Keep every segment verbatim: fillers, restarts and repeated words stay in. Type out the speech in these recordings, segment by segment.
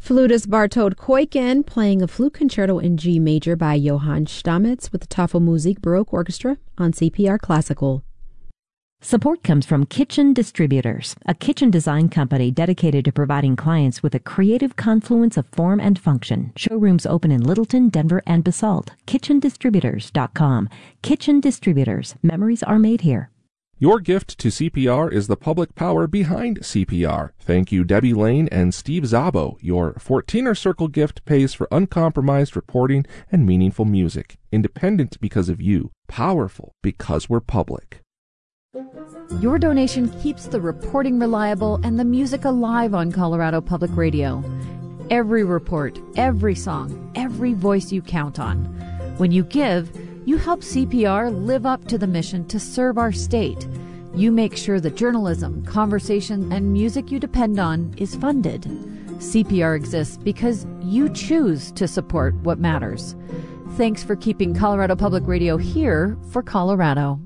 Flutist Bartold Koiken playing a flute concerto in G major by Johann Stamitz with the Tafelmusik Baroque Orchestra on C P R Classical. Support comes from Kitchen Distributors, a kitchen design company dedicated to providing clients with a creative confluence of form and function. Showrooms open in Littleton, Denver, and Basalt. kitchen distributors dot com. Kitchen Distributors. Memories are made here. Your gift to C P R is the public power behind C P R. Thank you, Debbie Lane and Steve Zabo. Your fourteener Circle gift pays for uncompromised reporting and meaningful music. Independent because of you. Powerful because we're public. Your donation keeps the reporting reliable and the music alive on Colorado Public Radio. Every report, every song, every voice you count on. When you give, you help C P R live up to the mission to serve our state. You make sure the journalism, conversation, and music you depend on is funded. C P R exists because you choose to support what matters. Thanks for keeping Colorado Public Radio here for Colorado.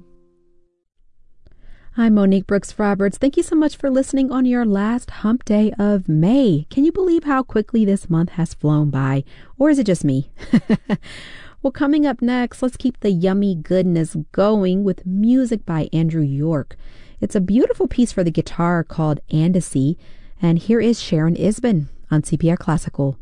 I'm Monique Brooks Roberts. Thank you so much for listening on your last hump day of May. Can you believe how quickly this month has flown by? Or is it just me? Well, coming up next, let's keep the yummy goodness going with music by Andrew York. It's a beautiful piece for the guitar called Andecy, and here is Sharon Isbin on C P R Classical.